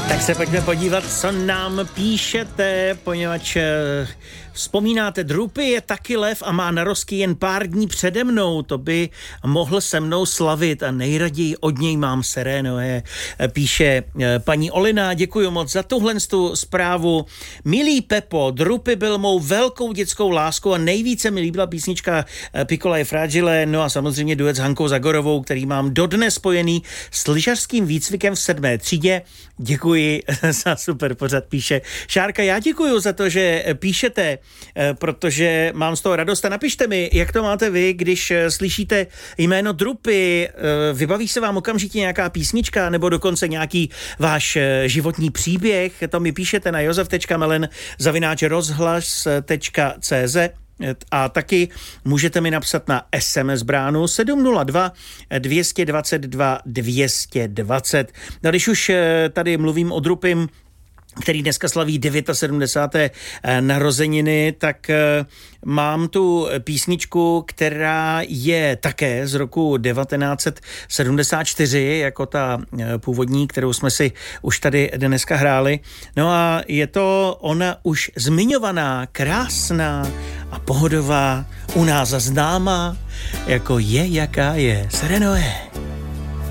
Tak se pojďme podívat, co nám píšete, poněvadž vzpomínáte, Drupy je taky lev a má narozky jen pár dní přede mnou, to by mohl se mnou slavit a nejraději od něj mám Serenoé, píše paní Olina, děkuji moc za tuhle zprávu. Milý Pepo, Drupy byl mou velkou dětskou láskou a nejvíce mi líbila písnička Piccola e Fragile, no a samozřejmě duet s Hankou Zagorovou, který mám dodnes spojený s lyžařským výcvikem v 7. třídě. Děkuji za super pořad, píše Šárka. Já děkuji za to, že píšete, protože mám z toho radost a napište mi, jak to máte vy, když slyšíte jméno Drupy, vybaví se vám okamžitě nějaká písnička nebo dokonce nějaký váš životní příběh, to mi píšete na josef.melen@rozhlas.cz a taky můžete mi napsat na SMS bránu 702 222 220. No, když už tady mluvím o Drupym, který dneska slaví 79. narozeniny, tak mám tu písničku, která je také z roku 1974, jako ta původní, kterou jsme si už tady dneska hráli. No a je to ona už zmiňovaná, krásná a pohodová, u nás známá, jako je, jaká je, Serenoé.